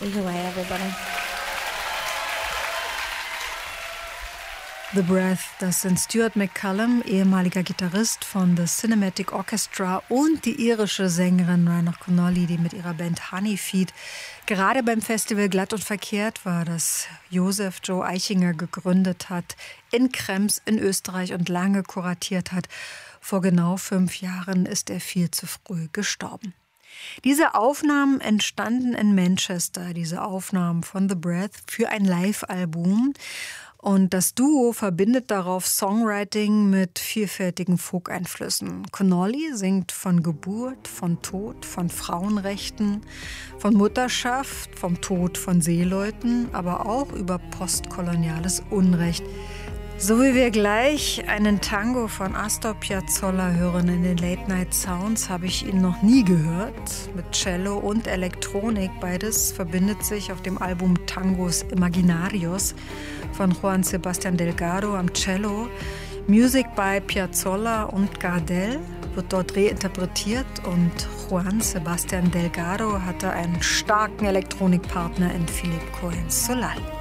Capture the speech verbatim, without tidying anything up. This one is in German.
Take it away, everybody. The Breath, das sind Stuart McCallum, ehemaliger Gitarrist von The Cinematic Orchestra, und die irische Sängerin Rhonda Connolly, die mit ihrer Band Honeyfeed gerade beim Festival Glatt und Verkehrt war, das Josef Joe Eichinger gegründet hat, in Krems in Österreich und lange kuratiert hat. Vor genau fünf Jahren ist er viel zu früh gestorben. Diese Aufnahmen entstanden in Manchester, diese Aufnahmen von The Breath für ein Live-Album. Und das Duo verbindet darauf Songwriting mit vielfältigen Folk-Einflüssen. Connolly singt von Geburt, von Tod, von Frauenrechten, von Mutterschaft, vom Tod von Seeleuten, aber auch über postkoloniales Unrecht. So wie wir gleich einen Tango von Astor Piazzolla hören in den Late Night Sounds, habe ich ihn noch nie gehört. Mit Cello und Elektronik, beides verbindet sich auf dem Album Tangos Imaginarios von Juan Sebastian Delgado am Cello. Music by Piazzolla und Gardel wird dort reinterpretiert und Juan Sebastian Delgado hatte einen starken Elektronikpartner in Philippe Cohen Solal.